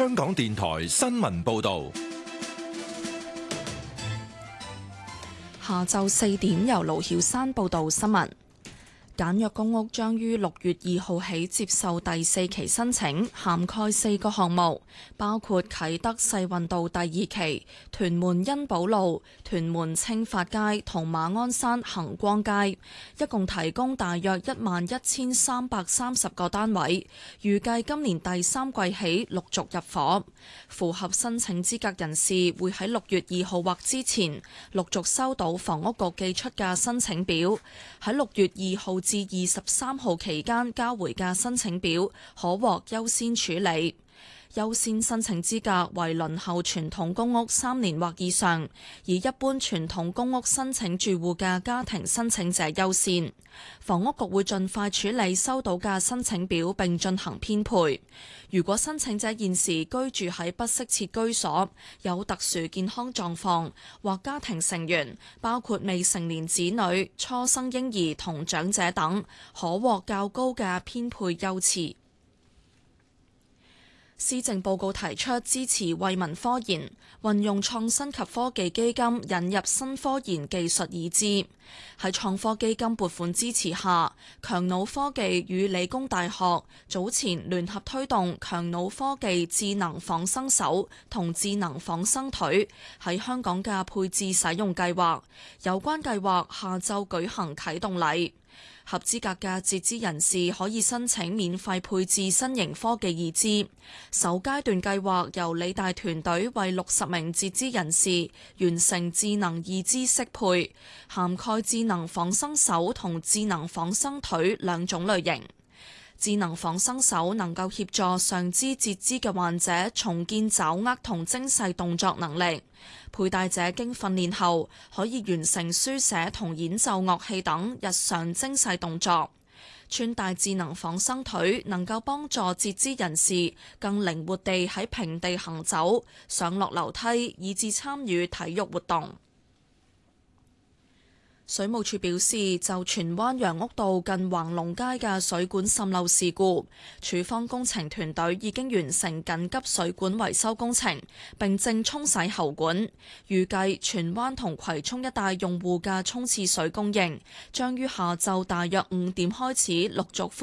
香港電台新聞報道。 下晝4點，由盧曉珊報道新聞。簡約公屋將於6月2號起接受第4期申請，涵蓋4個項目，包括啟德世運道第2期、屯門欣寶路、屯門青發街同馬鞍山恒光街，一共提供大約11,330個單位，預計今年第3季起陸續入伙。符合申請資格人士會喺6月2號或之前陸續收到房屋局寄出嘅申請表，喺6月2號至23號期間交回嘅申請表可獲優先處理。優先申請資格為輪候傳統公屋3年或以上，以一般傳統公屋申請住戶嘅家庭申請者優先。房屋局會盡快處理收到嘅申請表並進行編配。如果申請者現時居住喺不適切居所，有特殊健康狀況或家庭成員包括未成年子女、初生嬰兒同長者等，可獲較高嘅編配優次。施政報告提出支持惠民科研，運用創新及科技基金引入新科研技術已知。喺創科基金撥款支持下，強腦科技與理工大學早前聯合推動強腦科技智能仿生手同智能仿生腿喺香港嘅配置使用計劃。有關計劃下晝舉行啟動禮。合資格嘅截肢人士可以申請免費配置新型科技義肢。首階段計劃由理大團隊為60名截肢人士完成智能義肢適配，涵蓋智能仿生手同智能仿生腿兩種類型。智能仿生手能夠協助上肢截肢嘅患者重建爪握同精細動作能力，佩戴者經訓練後可以完成書寫同演奏樂器等日常精細動作。穿戴智能仿生腿能夠幫助截肢人士更靈活地喺平地行走、上落樓梯，以至參與體育活動。水務署表示，就荃灣楊屋道近橫龍街嘅水管滲漏事故，署方工程團隊已經完成緊急水管維修工程，並正沖洗喉管。預計荃灣同葵涌一帶用戶嘅沖廁水供應將於下晝大約5點開始陸續恢復。